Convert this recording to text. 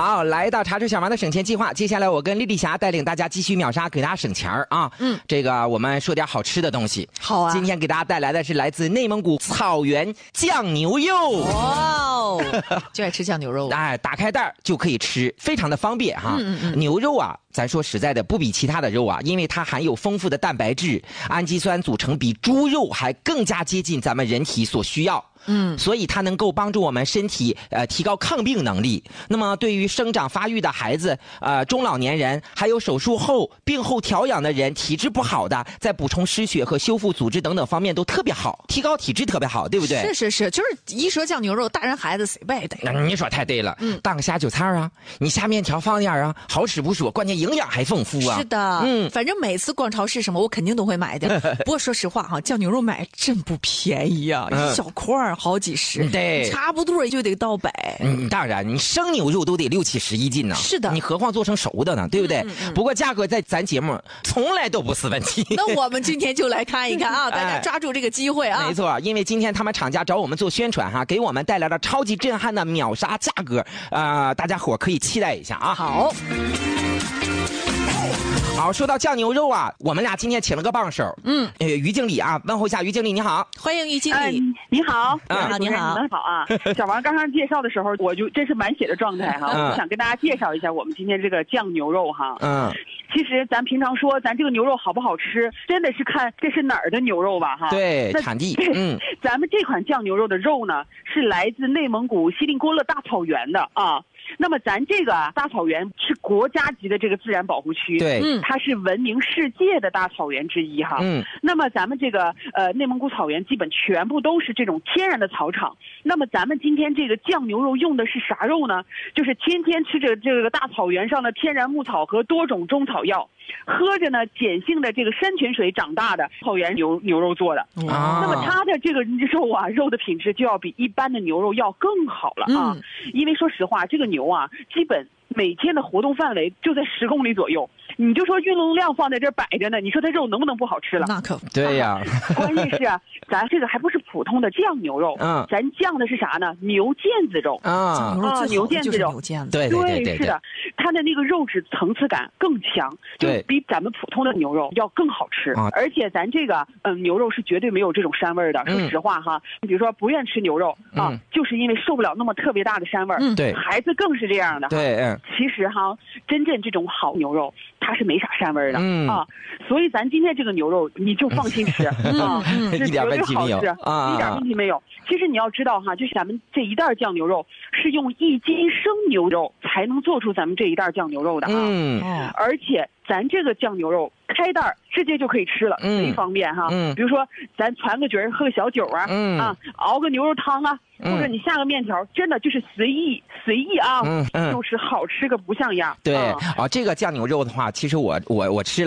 好，来到茶水小王的省钱计划，接下来我跟丽丽霞带领大家继续秒杀，给大家省钱啊。这个我们说点好吃的东西。 好啊。 今天给大家带来的是来自内蒙古草原酱牛肉。 哇哦，就爱吃酱牛肉。 哎，打开袋就可以吃，非常的方便哈。牛肉啊，咱说实在的，不比其他的肉啊，因为它含有丰富的蛋白质，氨基酸组成比猪肉还更加接近咱们人体所需要。所以它能够帮助我们身体提高抗病能力。那么对于生长发育的孩子、中老年人，还有手术后病后调养的人，体质不好的，在补充失血和修复组织等等方面都特别好，提高体质特别好，对不对？ 是，就是一说酱牛肉，大人孩子谁不爱得？ 你说太对了。当个下酒菜啊，你下面条放点啊，好吃不说，关键营养还丰富啊。 是的，反正每次逛超市什么，我肯定都会买的。不过说实话哈，酱牛肉买真不便宜啊，一小块好几十， 对， 差不多也就得到100。 当然，你生牛肉都得60-70一斤呢。 是的， 你何况做成熟的呢，对不对？不过价格在咱节目从来都不是问题。 那我们今天就来看一看啊，大家抓住这个机会啊。 没错，因为今天他们厂家找我们做宣传哈，给我们带来了超级震撼的秒杀价格，大家伙可以期待一下啊。好，说到酱牛肉啊，我们俩今天请了个帮手，于经理啊，问候一下于经理，你好， 欢迎于经理。 你好， 你好， 你们好啊！小王刚刚介绍的时候，我就真是满血的状态哈，我想跟大家介绍一下我们今天这个酱牛肉哈。其实咱平常说咱这个牛肉好不好吃，真的是看这是哪儿的牛肉吧哈。 对，产地。 咱们这款酱牛肉的肉呢，是来自内蒙古锡林郭勒大草原的啊。那么咱这个大草原是国家级的这个自然保护区， 对， 它是闻名世界的大草原之一哈。那么咱们这个内蒙古草原基本全部都是这种天然的草场。那么咱们今天这个酱牛肉用的是啥肉呢？就是天天吃着这个大草原上的天然牧草和多种中草药，喝着呢碱性的这个山泉水长大的草原牛肉做的。那么它的这个肉啊，肉的品质就要比一般的牛肉要更好了啊。因为说实话，这个牛啊，基本每天的活动范围就在10公里左右，你就说运动量放在这儿摆着呢，你说它肉能不能不好吃了？ 那可对呀。 关键是啊，咱这个还不是普通的酱牛肉，咱酱的是啥呢？牛腱子肉啊， 牛腱子肉， 对， 是的，它的那个肉质层次感更强，就比咱们普通的牛肉要更好吃。而且咱这个牛肉是绝对没有这种膻味的。说实话哈，你比如说不愿吃牛肉啊，就是因为受不了那么特别大的膻味。 对， 孩子更是这样的。 对， 其实哈，真正这种好牛肉，它是没啥膻味的啊，所以咱今天这个牛肉你就放心吃啊， 一点问题没有啊，一点问题没有。其实你要知道哈，就是咱们这一袋酱牛肉是用1斤生牛肉才能做出咱们这一袋酱牛肉的啊，而且咱这个酱牛肉开袋直接就可以吃了，贼方便哈。比如说咱攒个局儿喝个小酒啊，熬个牛肉汤啊，或者你下个面条，真的就是随意啊，就是好吃个不像样。 对这个酱牛肉的话，其实我吃了。